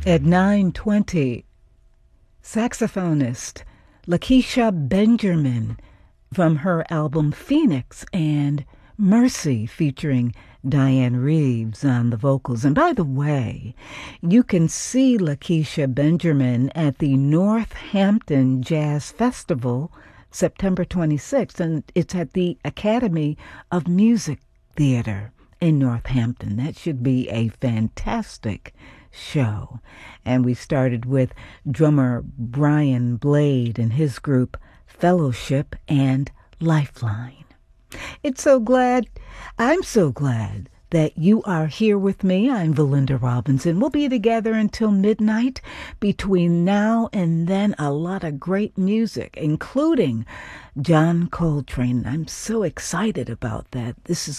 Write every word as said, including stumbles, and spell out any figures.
At nine twenty, saxophonist Lakeisha Benjamin from her album Phoenix and Mercy featuring Diane Reeves on the vocals. And by the way, you can see Lakeisha Benjamin at the Northampton Jazz Festival September twenty-sixth, and it's at the Academy of Music Theater in Northampton. That should be a fantastic show. And we started with drummer Brian Blade and his group Fellowship and Lifeline. It's so glad, I'm so glad that you are here with me. I'm Valinda Robinson. We'll be together until midnight. Between now and then, a lot of great music, including John Coltrane. I'm so excited about that. This is